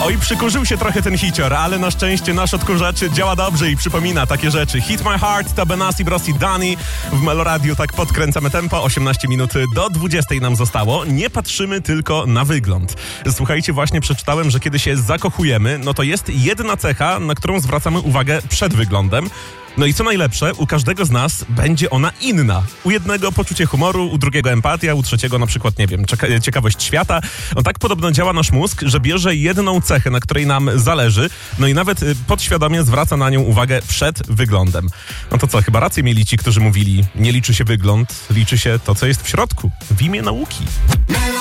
Oj, przykurzył się trochę ten hicior, ale na szczęście nasz odkurzacz działa dobrze i przypomina takie rzeczy. Hit My Heart to Benassi, Brossi, Dani. W Meloradiu tak podkręcamy tempo. 18 minut do 20 nam zostało. Nie patrzymy tylko na wygląd. Słuchajcie, właśnie przeczytałem, że kiedy się zakochujemy, no to jest jedna cecha, na którą zwracamy uwagę przed wyglądem. No i co najlepsze, u każdego z nas będzie ona inna. U jednego poczucie humoru, u drugiego empatia, u trzeciego na przykład, nie wiem, ciekawość świata. No tak podobno działa nasz mózg, że bierze jedną cechę, na której nam zależy, no i nawet podświadomie zwraca na nią uwagę przed wyglądem. No to co, chyba rację mieli ci, którzy mówili, nie liczy się wygląd, liczy się to, co jest w środku, w imię nauki.